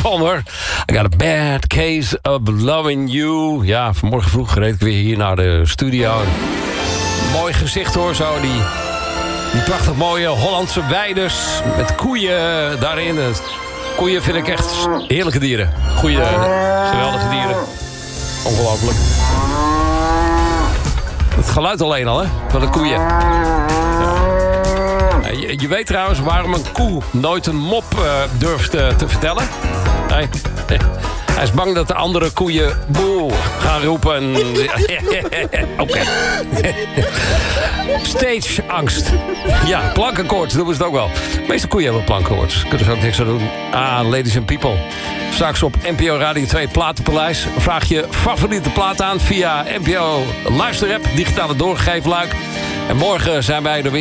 Palmer. I got a bad case of loving you. Ja, vanmorgen vroeg reed ik weer hier naar de studio. Mooi gezicht hoor, zo. Die prachtig mooie Hollandse weiders. Met koeien daarin. Koeien vind ik echt heerlijke dieren. Goeie, geweldige dieren. Ongelooflijk. Het geluid alleen al, hè? Van de koeien. Ja. Je weet trouwens waarom een koe nooit een mop durft te vertellen? Nee. Hij is bang dat de andere koeien boe gaan roepen. Oké. Stageangst. Ja, plankenkoorts noemen ze het ook wel. De meeste koeien hebben plankenkoorts. Kunnen ze ook niks aan doen. Ladies and people. Straks op NPO Radio 2 Platenpaleis. Vraag je favoriete plaat aan via NPO Luisterapp. Digitale doorgegeven luik. En morgen zijn wij er weer.